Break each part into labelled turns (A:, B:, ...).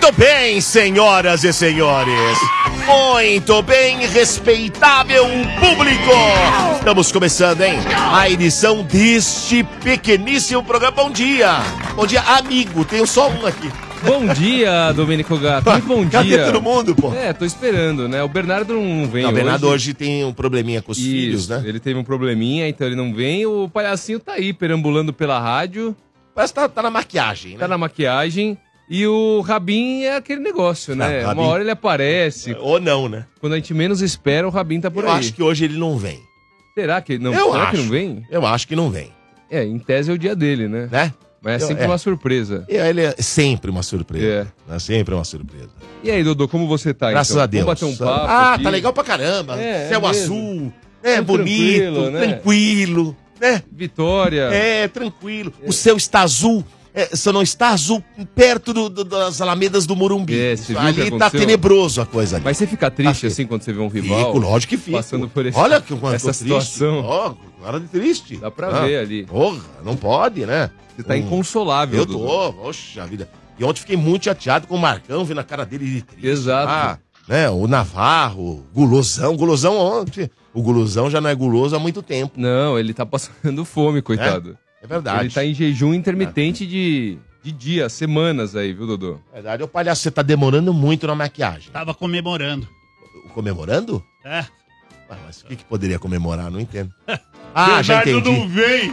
A: Muito bem, senhoras e senhores. Muito bem, respeitável público. Estamos começando, hein? A edição deste pequeníssimo programa. Bom dia. Bom dia, amigo. Tenho só um aqui.
B: Bom dia, Domênico Gato. Muito bom
A: Cadê
B: dia.
A: todo mundo, pô?
B: Tô esperando, né? O Bernardo não vem hoje.
A: O Bernardo hoje tem um probleminha com os filhos, né?
B: Ele teve um probleminha, então ele não vem. O palhacinho tá aí, perambulando pela rádio.
A: Parece que tá na maquiagem, né?
B: Tá na maquiagem. E o Rabin é aquele negócio, né?
A: Rabin...
B: Uma hora ele aparece.
A: Ou não, né?
B: Quando a gente menos espera, o Rabin tá por aí.
A: Eu acho que hoje ele não vem.
B: Será que não, que não vem?
A: Eu acho que não vem.
B: Em tese é o dia dele, né? Mas é sempre uma surpresa.
A: Ele é sempre uma surpresa. É sempre uma surpresa.
B: E aí, Dodô, como você tá?
A: Graças a Deus.
B: Vamos bater um papo aqui.
A: Tá legal pra caramba. Céu azul, bonito,
B: né?
A: Tranquilo, né?
B: Vitória.
A: Tranquilo. O céu está azul. Só não está azul perto das alamedas do Morumbi. Ali tá tenebroso a coisa ali.
B: Mas você fica triste assim quando você vê um rival?
A: Fico, lógico que fico.
B: Passando por
A: Olha que
B: essa situação.
A: Cara de triste.
B: Dá pra ver ali.
A: Porra, não pode, né?
B: Você tá inconsolável.
A: Eu tô, poxa vida. E ontem fiquei muito chateado com o Marcão, vendo a cara dele de triste.
B: Exato.
A: O Navarro, Gulosão ontem. O Gulosão já não é guloso há muito tempo.
B: Não, ele tá passando fome, coitado.
A: É verdade.
B: Ele tá em jejum intermitente de dias, semanas aí, viu, Dodô?
A: Verdade. Ô, palhaço, você tá demorando muito na maquiagem.
C: Tava comemorando.
A: Comemorando? Mas o que poderia comemorar? Não entendo. Já entendi.
C: Não vem.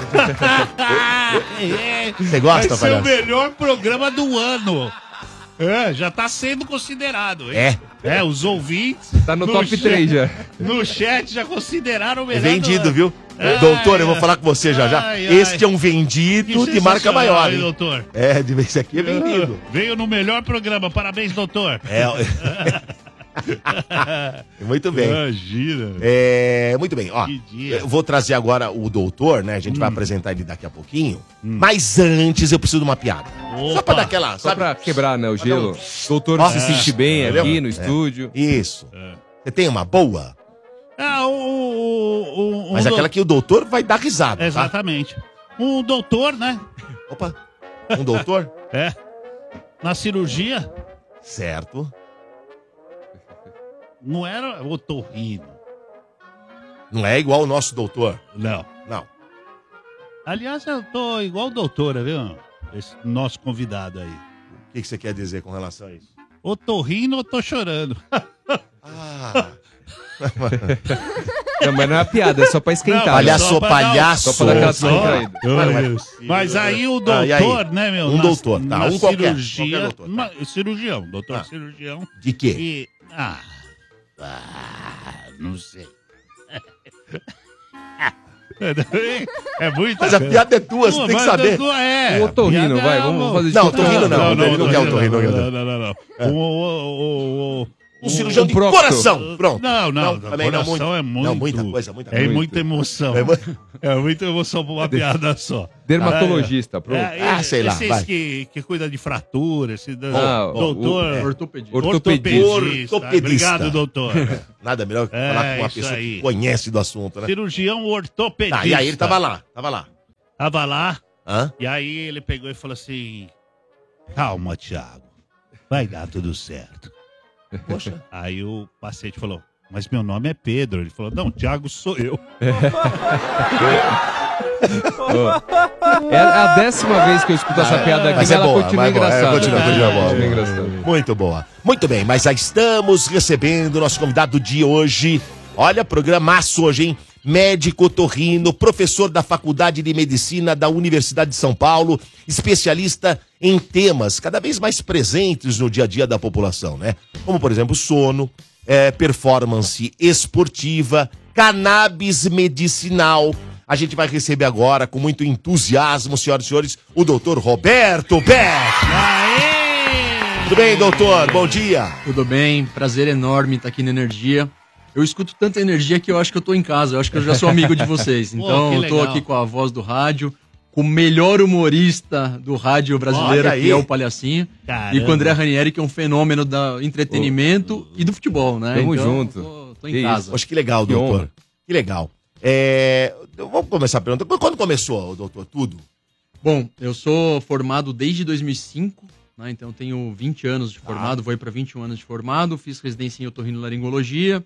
A: Você gosta,
C: Vai ser
A: palhaço?
C: o melhor programa do ano. Já tá sendo considerado, hein? Os ouvintes...
B: Tá no top 3 já.
C: No chat já consideraram o melhor
A: vendido, viu? Doutor, eu vou falar com você já. Este é um vendido de marca maior, hein?
C: Doutor.
A: Esse aqui é vendido.
C: Veio no melhor programa. Parabéns, doutor.
A: Muito bem.
C: Imagina.
A: Muito bem, ó. Eu vou trazer agora o doutor, né? A gente vai apresentar ele daqui a pouquinho. Mas antes eu preciso de uma piada. Só pra dar aquela,
B: Só pra quebrar, né, o gelo. O doutor se sente bem aqui no estúdio.
A: Isso. Você tem uma boa? Mas aquela que o doutor vai dar risada.
C: Exatamente. Um doutor, né?
A: Opa. Um doutor?
C: Na cirurgia.
A: Certo.
C: Não era otorrino.
A: Não é igual o nosso doutor?
C: Não. Aliás, eu tô igual doutora, viu? Esse nosso convidado aí.
A: O que você quer dizer com relação a isso?
C: Otorrino, eu tô chorando.
B: Não, mas não é uma piada, é só pra esquentar.
A: Palhaço. Só
B: pra dar aquela descontraída.
C: Mas aí o doutor, né, meu?
A: Um doutor, tá?
C: Na
A: Um
C: cirurgia,
A: qualquer doutor, tá.
C: Cirurgião, doutor cirurgião.
A: De quê?
C: Não sei. É muito.
A: Mas a piada é tua, você tem que saber.
B: O otorrino, vai, vamos fazer de
A: otorrino não. Ele não quer otorrino.
C: Não.
A: Um cirurgião de coração. Pronto.
C: Não.
A: Também não muito.
C: É muito.
A: Não, muita coisa.
C: Muita emoção. É muita emoção pra uma piada só.
B: Dermatologista, pronto.
A: Sei lá, vai.
C: Que cuida de fratura,
B: doutor.
C: Ortopedista. Obrigado, doutor.
A: Nada melhor que falar com uma pessoa que conhece do assunto, né?
C: Cirurgião ortopedista.
A: E aí ele tava lá.
C: Tava lá. E aí ele pegou e falou assim: calma, Thiago. Vai dar tudo certo.
A: Poxa.
C: Aí o paciente falou: mas meu nome é Pedro. Ele falou: não, Thiago sou eu.
B: É a 10ª vez que eu escuto essa piada aqui, mas ela continua engraçada.
A: Continua boa. Muito boa. Muito bem, mas já estamos recebendo o nosso convidado de hoje. Olha, programaço hoje, hein? Médico otorrino, professor da Faculdade de Medicina da Universidade de São Paulo, especialista em temas cada vez mais presentes no dia a dia da população, né? Como, por exemplo, sono, performance esportiva, cannabis medicinal. A gente vai receber agora, com muito entusiasmo, senhoras e senhores, o doutor Roberto Beck. Tudo bem, doutor? Bom dia.
D: Tudo bem, prazer enorme estar aqui na Energia. Eu escuto tanta energia que eu acho que eu tô em casa, eu acho que eu já sou amigo de vocês. Então eu tô aqui com a voz do rádio, com o melhor humorista do rádio brasileiro, que é o Palhacinho. Caramba. E com o André Ranieri, que é um fenômeno do entretenimento e do futebol, né?
B: Tamo junto.
D: Tô em casa.
A: Poxa, que legal, doutor. Que legal. Vamos começar a pergunta. Quando começou, doutor, tudo?
D: Bom, eu sou formado desde 2005 né? Então eu tenho 20 anos de formado, vou para 21 anos de formado, fiz residência em otorrinolaringologia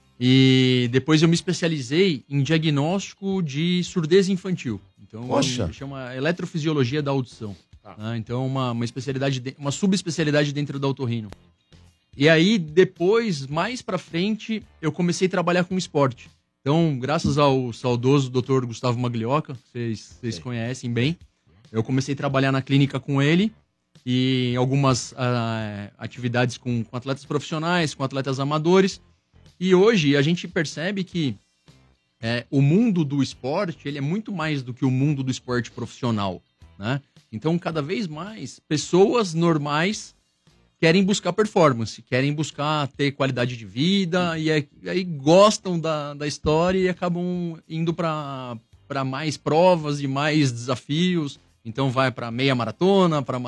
D: e depois eu me especializei em diagnóstico de surdez infantil. Então chama eletrofisiologia da audição. Né? Então uma especialidade, uma subespecialidade dentro da otorrino. E aí depois, mais para frente, eu comecei a trabalhar com esporte. Então, graças ao saudoso Dr. Gustavo Maglioca, vocês conhecem bem, eu comecei a trabalhar na clínica com ele e em algumas atividades com atletas profissionais, com atletas amadores. E hoje a gente percebe que o mundo do esporte ele é muito mais do que o mundo do esporte profissional, né? Então, cada vez mais, pessoas normais querem buscar performance, querem buscar ter qualidade de vida e aí gostam da história e acabam indo para mais provas e mais desafios. Então vai para meia maratona, para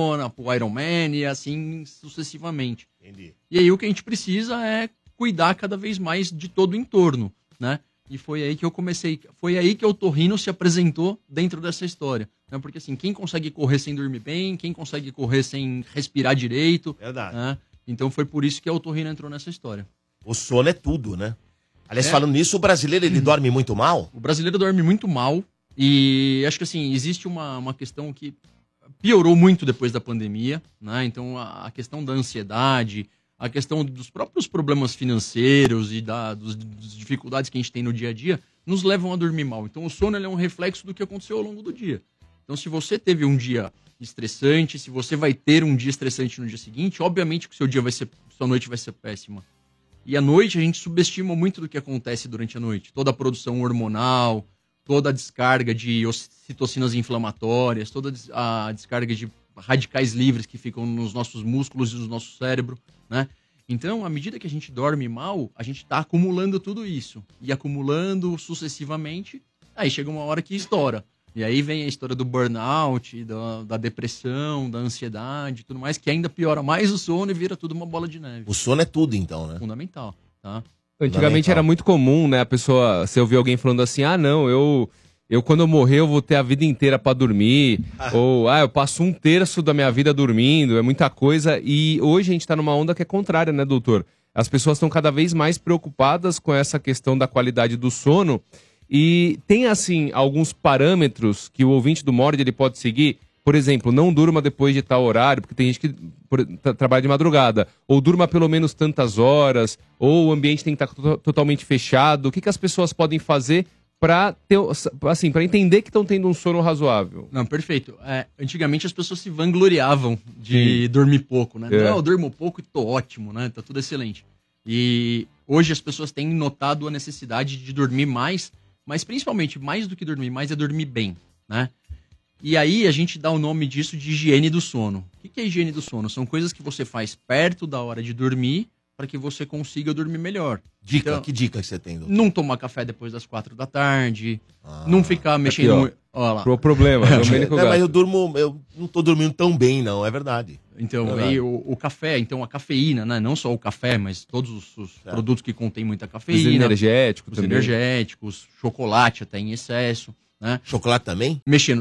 D: o Ironman e assim sucessivamente. Entendi. E aí o que a gente precisa é cuidar cada vez mais de todo o entorno, né? E foi aí que eu comecei, foi aí que o otorrino se apresentou dentro dessa história. Né? Porque assim, quem consegue correr sem dormir bem, quem consegue correr sem respirar direito. Verdade. Né? Então foi por isso que a otorrino entrou nessa história.
A: O sono é tudo, né? Aliás, falando nisso, o brasileiro ele dorme muito mal?
D: O brasileiro dorme muito mal e acho que assim, existe uma questão que piorou muito depois da pandemia, né? Então a questão da ansiedade, a questão dos próprios problemas financeiros e das dificuldades que a gente tem no dia a dia, nos levam a dormir mal. Então o sono ele é um reflexo do que aconteceu ao longo do dia. Então se você teve um dia estressante, se você vai ter um dia estressante no dia seguinte, obviamente que sua noite vai ser péssima. E à noite a gente subestima muito do que acontece durante a noite. Toda a produção hormonal, toda a descarga de ocitocinas inflamatórias, toda a descarga de radicais livres que ficam nos nossos músculos e no nosso cérebro, né? Então, à medida que a gente dorme mal, a gente está acumulando tudo isso. E acumulando sucessivamente, aí chega uma hora que estoura. E aí vem a história do burnout, da depressão, da ansiedade e tudo mais, que ainda piora mais o sono e vira tudo uma bola de neve.
A: O sono é tudo, então, né?
D: Fundamental, tá?
B: Antigamente era muito comum, né, a pessoa, você ouvir alguém falando assim, não, eu quando eu morrer eu vou ter a vida inteira pra dormir, ou eu passo 1/3 da minha vida dormindo, é muita coisa, e hoje a gente tá numa onda que é contrária, né, doutor? As pessoas estão cada vez mais preocupadas com essa questão da qualidade do sono, e tem, assim, alguns parâmetros que o ouvinte do Mord ele pode seguir. Por exemplo, não durma depois de tal horário, porque tem gente que trabalha de madrugada. Ou durma pelo menos tantas horas, ou o ambiente tem que estar totalmente fechado. O que as pessoas podem fazer para entender que estão tendo um sono razoável?
D: Não, perfeito. Antigamente as pessoas se vangloriavam de dormir pouco, né? Não, eu durmo pouco e tô ótimo, né? Tá tudo excelente. E hoje as pessoas têm notado a necessidade de dormir mais, mas principalmente, mais do que dormir mais, é dormir bem, né? E aí a gente dá o nome disso de higiene do sono. O que é higiene do sono? São coisas que você faz perto da hora de dormir para que você consiga dormir melhor.
A: Que dica que você tem, doutor?
D: Não tomar café depois das 4 da tarde, não ficar mexendo...
B: Aqui, ó lá. Pro problema,
A: mas eu não tô dormindo tão bem, não, é verdade.
D: Então, aí o café, então a cafeína, né? Não só o café, mas todos os produtos que contêm muita cafeína.
B: Os energéticos
D: também. Os energéticos, chocolate até em excesso. Né?
A: Chocolate também?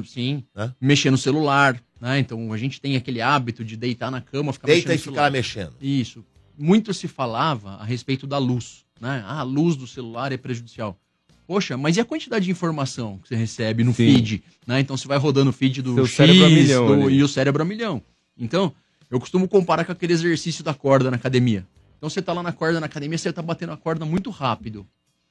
D: Mexer no celular, né? Então a gente tem aquele hábito de deitar na cama, ficar
A: mexendo. Deita e ficar mexendo.
D: Isso. Muito se falava a respeito da luz, né? A luz do celular é prejudicial. Poxa, mas e a quantidade de informação que você recebe no feed, né? Então você vai rodando o feed do X e o cérebro a milhão. Então, eu costumo comparar com aquele exercício da corda na academia. Então você tá lá na corda na academia, você tá batendo a corda muito rápido.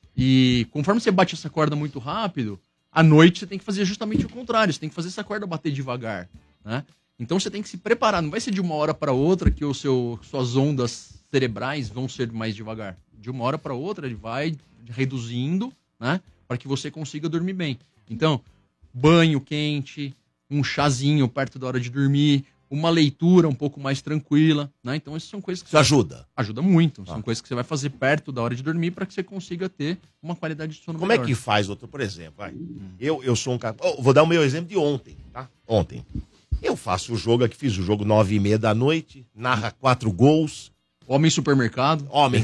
D: E conforme você bate essa corda muito rápido, à noite você tem que fazer justamente o contrário. Você tem que fazer essa corda bater devagar, né? Então você tem que se preparar. Não vai ser de uma hora para outra que suas ondas cerebrais vão ser mais devagar. De uma hora para outra ele vai reduzindo, né? Para que você consiga dormir bem. Então, banho quente, um chazinho perto da hora de dormir, uma leitura um pouco mais tranquila, né? Então essas são coisas que...
A: Isso ajuda?
D: Ajuda muito. São coisas que você vai fazer perto da hora de dormir para que você consiga ter uma qualidade de sono melhor.
A: Como é que faz, doutor? Por exemplo, eu sou um cara... vou dar o meu exemplo de ontem, tá? Ontem. Eu faço o jogo aqui, fiz o jogo 9h30 da noite, narra 4 gols.
D: Homem supermercado.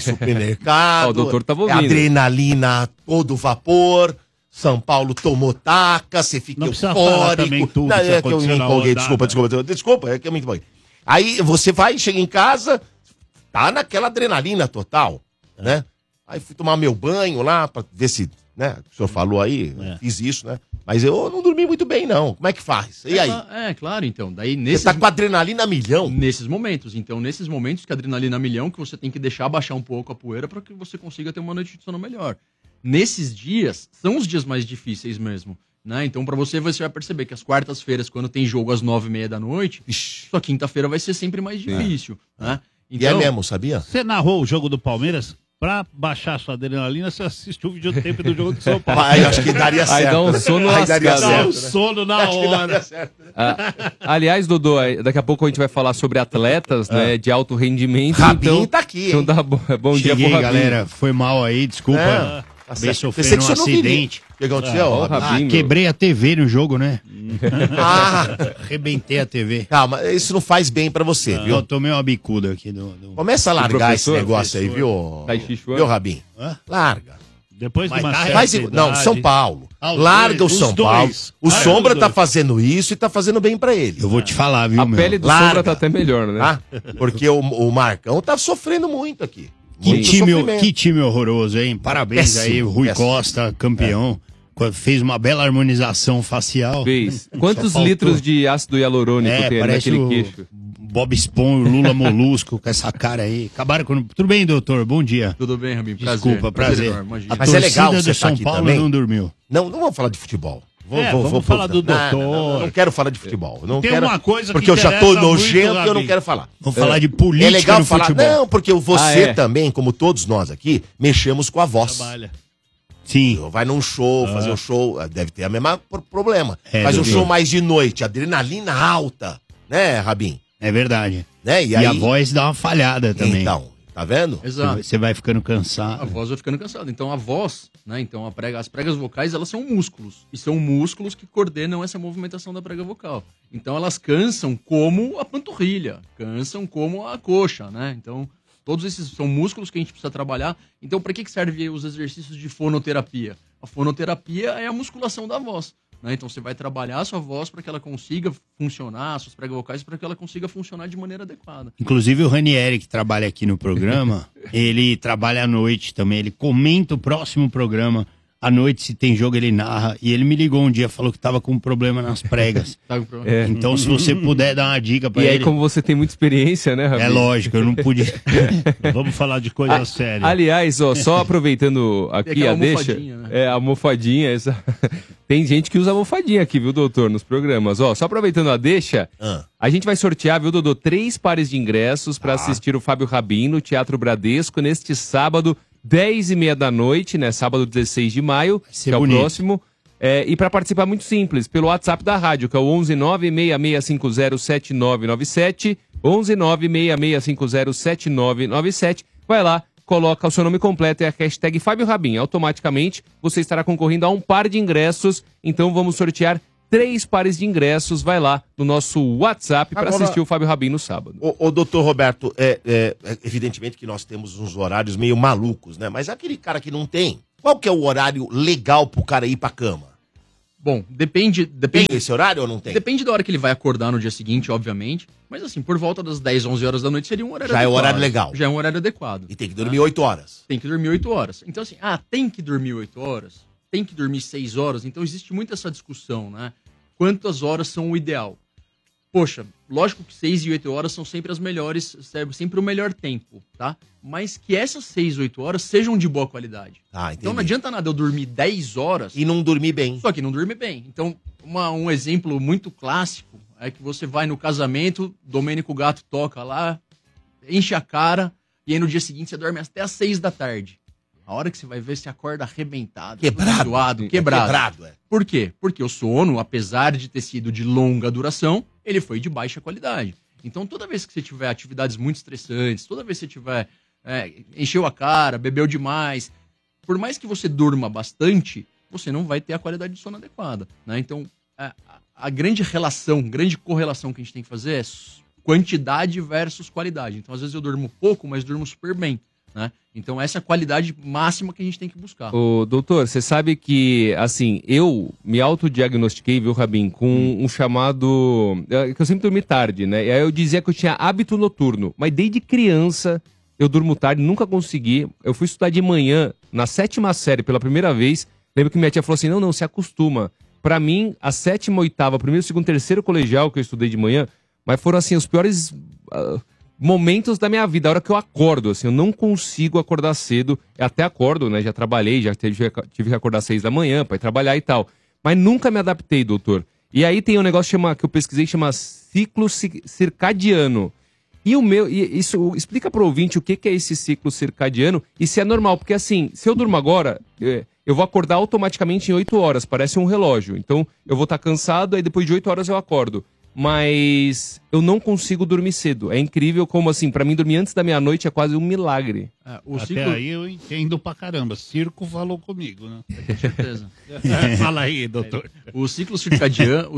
A: O
B: doutor tava ouvindo.
A: Adrenalina, todo vapor. São Paulo tomou taca, você fica
C: eufórico.
A: Desculpa, é que eu me empolguei. Aí você chega em casa, tá naquela adrenalina total, né? Aí fui tomar meu banho lá pra ver se, né? O senhor falou aí, fiz isso, né? Mas eu não dormi muito bem, não. Como é que faz? E aí?
D: Claro, então. Daí,
A: Você tá com adrenalina a milhão?
D: Nesses momentos. Então, nesses momentos que a adrenalina a milhão, que você tem que deixar baixar um pouco a poeira para que você consiga ter uma noite de sono melhor. Nesses dias, são os dias mais difíceis mesmo, né? Então, para você vai perceber que as quartas-feiras, quando tem jogo às 9h30 da noite, sua quinta-feira vai ser sempre mais difícil, né?
A: Então, e é mesmo, sabia?
C: Você narrou o jogo do Palmeiras? Pra baixar sua adrenalina, você assiste o videotape do jogo do São Paulo.
A: Aí acho que daria certo.
B: Aí dá um sono lascado.
C: Dá um sono na hora.
B: Aliás, Dodô, daqui a pouco a gente vai falar sobre atletas, né, de alto rendimento.
A: Rabinho
B: então,
A: tá aqui,
B: então dá bom dia pro Rabinho.
E: Galera. Foi mal aí, desculpa. Acabei sofrendo um acidente.
A: O que aconteceu?
E: Quebrei a TV no jogo, né? Arrebentei a TV.
A: Calma, isso não faz bem pra você, viu?
E: Eu tomei uma bicuda aqui
A: Começa a largar esse negócio aí, viu? Viu, Rabinho? Larga.
C: Depois de uma
A: Não, São Paulo. Larga o São Paulo. O Sombra tá fazendo isso e tá fazendo bem pra ele.
E: Eu vou te falar, viu,
B: A pele do Sombra tá até melhor, né?
A: Porque o Marcão tá sofrendo muito aqui.
E: Que time horroroso, hein? Parabéns aí, Rui Costa, campeão. Fez uma bela harmonização facial.
B: Fez. Quantos litros de ácido hialurônico tem naquele queixo?
E: Bob Esponja, Lula Molusco, com essa cara aí. Acabaram com... Tudo bem, doutor? Bom dia.
D: Tudo bem, Rabinho?
E: Desculpa, prazer.
A: Mas é legal
E: você
A: do
E: São Paulo
A: também.
E: Não dormiu.
A: Não vamos falar de futebol.
C: Vamos falar do doutor.
A: Não quero falar de futebol. Não
C: Tem
A: quero,
C: uma coisa
A: porque
C: que
A: eu já tô
C: interessa
A: nojento
C: muito,
A: e eu não quero falar.
E: Vamos falar de política
A: é legal
E: no
A: falar,
E: futebol.
A: Não, porque você também, como todos nós aqui, mexemos com a voz.
C: Trabalha.
E: Sim.
A: Vai num show, fazer um show, deve ter a mesma problema. Faz um
E: Dudu.
A: show mais de noite, adrenalina alta, né, Rabin?
E: É verdade.
A: Né?
E: E a voz dá uma falhada também.
A: Então, tá vendo?
D: Exato.
E: Você vai ficando cansado.
D: A voz vai ficando cansada. Então a voz, né? Então as pregas vocais, elas são músculos. E são músculos que coordenam essa movimentação da prega vocal. Então elas cansam como a panturrilha, cansam como a coxa, né? Então todos esses são músculos que a gente precisa trabalhar. Então para que servem os exercícios de fonoterapia? A fonoterapia é a musculação da voz. Né? Então você vai trabalhar a sua voz para que ela consiga funcionar, suas pregas vocais, para que ela consiga funcionar de maneira adequada.
E: Inclusive o Ranieri, que trabalha aqui no programa, ele trabalha à noite também, ele comenta o próximo programa. À noite, se tem jogo, ele narra. E ele me ligou um dia, falou que tava com um problema nas pregas. Então, se você puder dar uma dica pra ele...
B: E aí, como você tem muita experiência, né, Rabi?
E: É lógico, eu não pude...
C: Vamos falar de coisa séria.
B: Aliás, ó, só aproveitando aqui a deixa...
D: Né?
B: A almofadinha. Tem gente que usa almofadinha aqui, viu, doutor, nos programas. Ó, só aproveitando a deixa, a gente vai sortear, viu, Dodô, 3 pares de ingressos para assistir o Fábio Rabin no Teatro Bradesco neste sábado, 10h30 da noite, né? Sábado 16 de maio, que é o próximo. E para participar, muito simples, pelo WhatsApp da rádio, que é o 11966507997, 11966507997. Vai lá, coloca o seu nome completo e a hashtag Fábio Rabin. Automaticamente você estará concorrendo a um par de ingressos. Então vamos sortear 3 pares de ingressos. Vai lá no nosso WhatsApp para assistir o Fábio Rabin no sábado.
A: Ô doutor Roberto, evidentemente que nós temos uns horários meio malucos, né? Mas aquele cara que não tem, qual que é o horário legal pro cara ir pra cama?
D: Bom, depende...
A: Tem esse horário ou não tem?
D: Depende da hora que ele vai acordar no dia seguinte, obviamente. Mas assim, por volta das 10, 11 horas da noite seria um horário
A: adequado. Já é um horário legal.
D: Já é um horário adequado.
A: E tem que dormir 8 horas.
D: Tem que dormir 8 horas. Então assim, tem que dormir 8 horas? Tem que dormir 6 horas? Então existe muito essa discussão, né? Quantas horas são o ideal? Poxa, lógico que 6 e 8 horas são sempre as melhores, sempre o melhor tempo, tá? Mas que essas 6, 8 horas sejam de boa qualidade. Então não adianta nada eu dormir 10 horas...
A: E não dormir bem.
D: Só que não dormir bem. Então, um exemplo muito clássico é que você vai no casamento, Domênico Gato toca lá, enche a cara, e aí no dia seguinte você dorme até às 6 da tarde. A hora que você vai ver, você acorda arrebentado,
A: quebrado,
D: suado, quebrado. Por quê? Porque o sono, apesar de ter sido de longa duração, ele foi de baixa qualidade. Então, toda vez que você tiver atividades muito estressantes, toda vez que você tiver encheu a cara, bebeu demais, por mais que você durma bastante, você não vai ter a qualidade de sono adequada, né? Então, a grande correlação que a gente tem que fazer é quantidade versus qualidade. Então, às vezes eu durmo pouco, mas durmo super bem. né? Então essa é a qualidade máxima que a gente tem que buscar.
B: Ô, doutor, você sabe que, assim, eu me autodiagnostiquei, viu, Rabin, com um chamado... que eu sempre dormi tarde, né? E aí eu dizia que eu tinha hábito noturno, mas desde criança eu durmo tarde, nunca consegui. Eu fui estudar de manhã, na 7ª série, pela primeira vez. Lembro que minha tia falou assim, não, se acostuma. Pra mim, a 7ª, 8ª, primeiro, segundo, terceiro colegial que eu estudei de manhã, mas foram, assim, os piores... momentos da minha vida, a hora que eu acordo, assim, eu não consigo acordar cedo, eu até acordo, né, já trabalhei, já tive que acordar 6 da manhã pra ir trabalhar e tal, mas nunca me adaptei, doutor. E aí tem um negócio que eu pesquisei, chama ciclo circadiano. E isso, explica pro ouvinte o que é esse ciclo circadiano e se é normal, porque assim, se eu durmo agora, eu vou acordar automaticamente em 8 horas, parece um relógio, então eu vou estar cansado, aí depois de 8 horas eu acordo. Mas eu não consigo dormir cedo. É incrível como, assim, pra mim dormir antes da meia-noite é quase um milagre.
C: Até aí eu entendo pra caramba. Circo falou comigo, né?
D: Com certeza.
C: Fala aí, doutor.
D: O ciclo circadiano,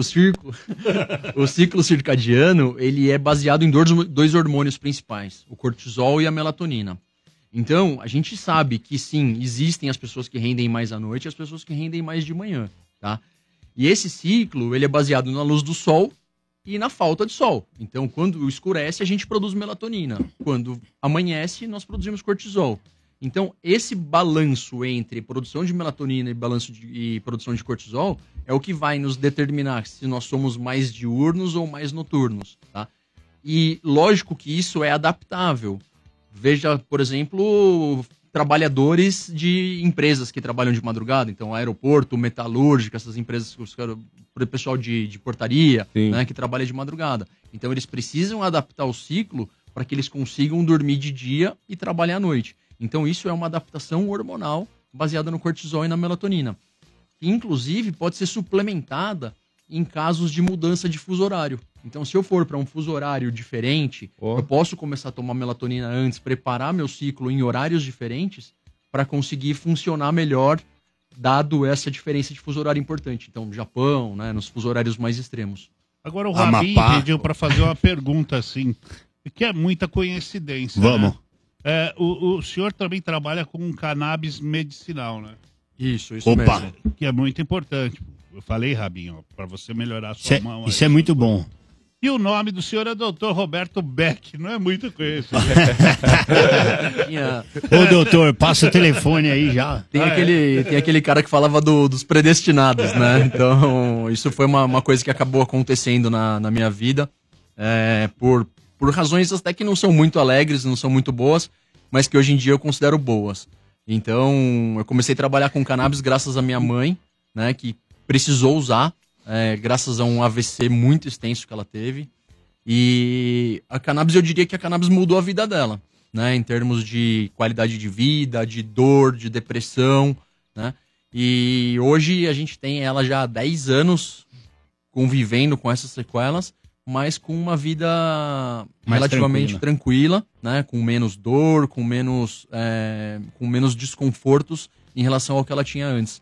D: o ciclo circadiano, ele é baseado em dois hormônios principais, o cortisol e a melatonina. Então, a gente sabe que sim, existem as pessoas que rendem mais à noite e as pessoas que rendem mais de manhã, tá? E esse ciclo, ele é baseado na luz do sol e na falta de sol. Então, quando escurece, a gente produz melatonina. Quando amanhece, nós produzimos cortisol. Então, esse balanço entre produção de melatonina e produção de cortisol é o que vai nos determinar se nós somos mais diurnos ou mais noturnos, tá? E lógico que isso é adaptável. Veja, por exemplo, trabalhadores de empresas que trabalham de madrugada, então aeroporto, metalúrgica, essas empresas, o pessoal de portaria, né, que trabalha de madrugada. Então eles precisam adaptar o ciclo para que eles consigam dormir de dia e trabalhar à noite. Então isso é uma adaptação hormonal baseada no cortisol e na melatonina. Inclusive pode ser suplementada em casos de mudança de fuso horário. Então, se eu for para um fuso horário diferente, eu posso começar a tomar melatonina antes, preparar meu ciclo em horários diferentes para conseguir funcionar melhor, dado essa diferença de fuso horário importante. Então, Japão, né, nos fuso horários mais extremos.
C: Agora o Rabin pediu para fazer uma pergunta assim, que é muita coincidência.
E: Vamos.
C: Né? O senhor também trabalha com cannabis medicinal, né?
D: Isso mesmo.
C: Que é muito importante. Eu falei, Rabinho, para você melhar a sua mão.
E: Isso é muito bom.
C: E o nome do senhor é Dr. Roberto Beck, não é muito conhecido.
E: Ô, doutor, passa o telefone aí já.
D: Tem aquele cara que falava dos predestinados, né? Então, isso foi uma coisa que acabou acontecendo na minha vida, por razões até que não são muito alegres, não são muito boas, mas que hoje em dia eu considero boas. Então, eu comecei a trabalhar com cannabis graças à minha mãe, né, que precisou usar, graças a um AVC muito extenso que ela teve. E a cannabis, eu diria que a cannabis mudou a vida dela, né, em termos de qualidade de vida, de dor, de depressão, né. E hoje a gente tem ela já há 10 anos convivendo com essas sequelas, mas com uma vida mais relativamente tranquila, né, com menos dor, com menos desconfortos em relação ao que ela tinha antes.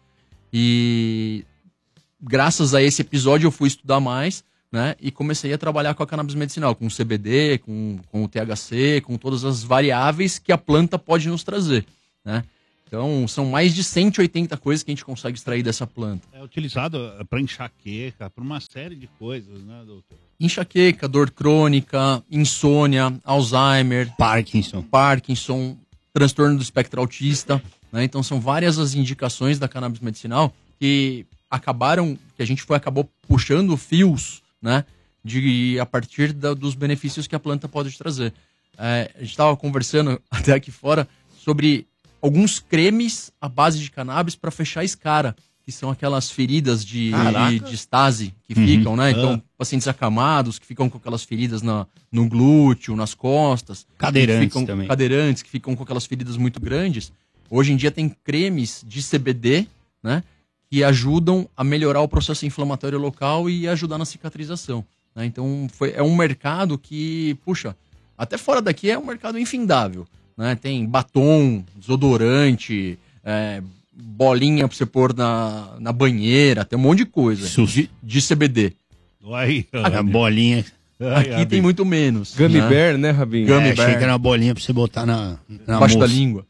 D: E graças a esse episódio eu fui estudar mais, né, e comecei a trabalhar com a cannabis medicinal, com o CBD, com o THC, com todas as variáveis que a planta pode nos trazer, né. Então, são mais de 180 coisas que a gente consegue extrair dessa planta.
C: É utilizado para enxaqueca, para uma série de coisas, né, doutor?
D: Enxaqueca, dor crônica, insônia, Alzheimer, Parkinson, transtorno do espectro autista, né? Então, são várias as indicações da cannabis medicinal que a gente acabou puxando fios, né, a partir dos benefícios que a planta pode trazer. A gente estava conversando até aqui fora sobre alguns cremes à base de cannabis para fechar a escara, que são aquelas feridas de estase que ficam, né? Então, pacientes acamados que ficam com aquelas feridas no glúteo, nas costas. Cadeirantes que ficam com aquelas feridas muito grandes. Hoje em dia tem cremes de CBD, né, que ajudam a melhorar o processo inflamatório local e ajudar na cicatrização, né? Então, é um mercado que, puxa, até fora daqui é um mercado infindável, né? Tem batom, desodorante, bolinha pra você pôr na banheira, tem um monte de coisa de CBD.
E: A bolinha.
D: Aqui tem muito menos.
B: Gummy Bear, né, Rabinho?
E: Gummy Bear. Achei que era uma bolinha pra você botar na
D: Embaixo da língua.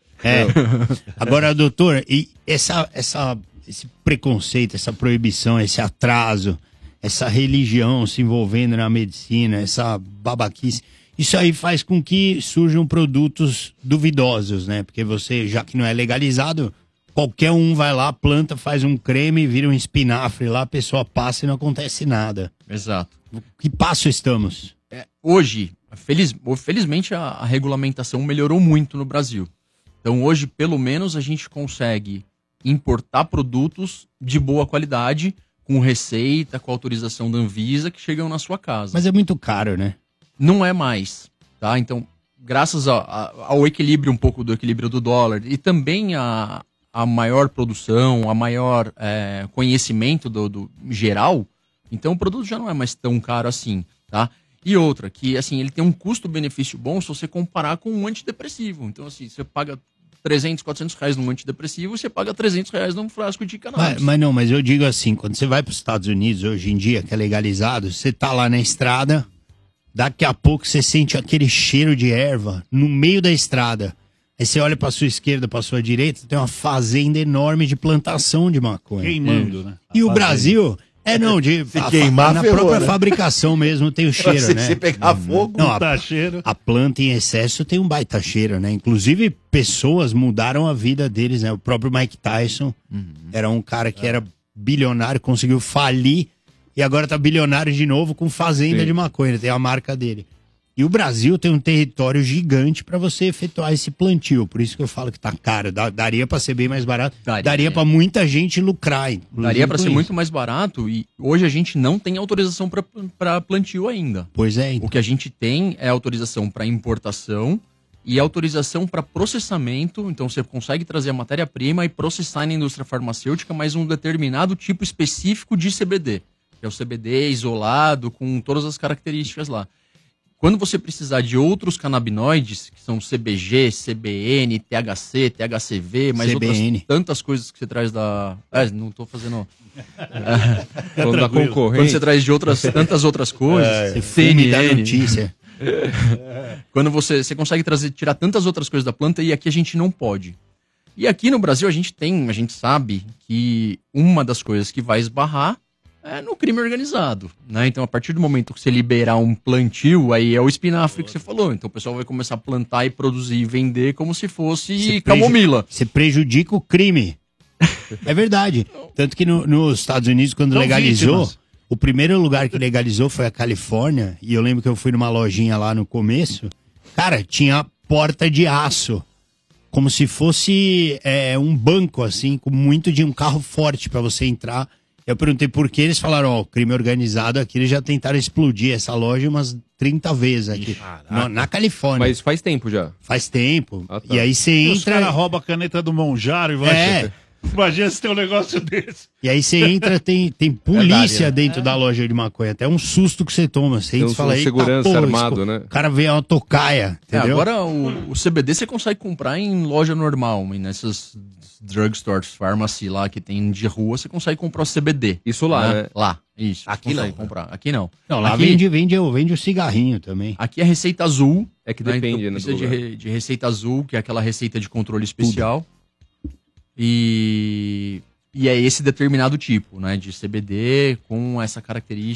E: Agora, doutor, e esse preconceito, essa proibição, esse atraso, essa religião se envolvendo na medicina, essa babaquice, isso aí faz com que surjam produtos duvidosos, né? Porque você, já que não é legalizado, qualquer um vai lá, planta, faz um creme, vira um espinafre lá, a pessoa passa e não acontece nada.
D: Exato.
E: Que passo estamos?
D: Hoje, felizmente, a regulamentação melhorou muito no Brasil. Então, hoje, pelo menos, a gente consegue importar produtos de boa qualidade, com receita, com autorização da Anvisa, que chegam na sua casa.
E: Mas é muito caro, né?
D: Não é mais, tá? Então, graças ao equilíbrio, um pouco do equilíbrio do dólar, e também a maior produção, a maior conhecimento do geral, então o produto já não é mais tão caro assim, tá? E outra, que assim, ele tem um custo-benefício bom se você comparar com um antidepressivo. Então, assim, você paga 300, 400 reais num antidepressivo, você paga 300 reais num frasco de cannabis.
E: Mas eu digo assim, quando você vai para os Estados Unidos hoje em dia, que é legalizado, você tá lá na estrada, daqui a pouco você sente aquele cheiro de erva no meio da estrada. Aí você olha para sua esquerda, para sua direita, tem uma fazenda enorme de plantação de maconha.
C: Queimando, né?
E: E o Brasil...
A: Se queimar,
E: na
A: ferrou,
E: própria
A: né?
E: fabricação mesmo tem o cheiro, né?
A: Se pegar fogo,
E: não,
C: cheiro.
E: A planta em excesso tem um baita cheiro, né? Inclusive, pessoas mudaram a vida deles, né? O próprio Mike Tyson era um cara que era bilionário, conseguiu falir e agora tá bilionário de novo com fazenda de maconha, tem a marca dele. E o Brasil tem um território gigante para você efetuar esse plantio. Por isso que eu falo que tá caro. Daria para ser bem mais barato. Daria para muita gente lucrar.
D: Daria para ser muito mais barato. E hoje a gente não tem autorização para plantio ainda.
E: Pois é. Então.
D: O que a gente tem é autorização para importação e autorização para processamento. Então você consegue trazer a matéria-prima e processar na indústria farmacêutica, mas um determinado tipo específico de CBD. Que é o CBD isolado, com todas as características lá. Quando você precisar de outros canabinoides, que são CBG, CBN, THC, THCV, mais outras tantas coisas que você traz da... não estou fazendo...
B: da concorrência.
D: Quando você traz de tantas outras coisas,
E: você fume da notícia.
D: Quando você consegue tirar tantas outras coisas da planta, e aqui a gente não pode. E aqui no Brasil a gente sabe que uma das coisas que vai esbarrar é no crime organizado, né? Então, a partir do momento que você liberar um plantio, aí é o espinafre que você falou. Então, o pessoal vai começar a plantar e produzir e vender como se fosse camomila.
E: Você prejudica o crime. É verdade. Tanto que nos Estados Unidos, quando legalizou, o primeiro lugar que legalizou foi a Califórnia. E eu lembro que eu fui numa lojinha lá no começo. Cara, tinha porta de aço. Como se fosse um banco, assim, com muito de um carro forte para você entrar. Eu perguntei por que, eles falaram, crime organizado aqui, eles já tentaram explodir essa loja umas 30 vezes aqui, na Califórnia.
B: Mas faz tempo já.
E: Faz tempo.
B: Ah, tá.
E: E aí você entra...
C: Os caras roubam a caneta do Monjaro e vai... Imagina se tem um negócio desse.
E: E aí você entra, tem polícia dentro da loja de maconha. Até um susto que você toma. Você entra e fala,
B: segurança armado, né?
E: O cara vê uma tocaia, entendeu?
D: Agora, o CBD você consegue comprar em loja normal, nessas drugstores, pharmacy lá que tem de rua, você consegue comprar o CBD.
B: Isso lá, né?
D: Lá, isso.
E: Aqui não.
D: Comprar. Aqui não.
E: Não, lá
D: aqui,
E: vende o cigarrinho também.
D: Aqui é receita azul.
B: É que depende,
D: então,
B: né?
D: Precisa de receita azul, que é aquela receita de controle especial. E é esse determinado tipo, né, de CBD com essa característica